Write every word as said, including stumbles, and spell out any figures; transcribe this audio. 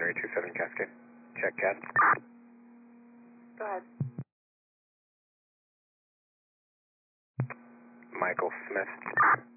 Henry two seven Cascade. Check Cas. Go ahead. Michael Smith.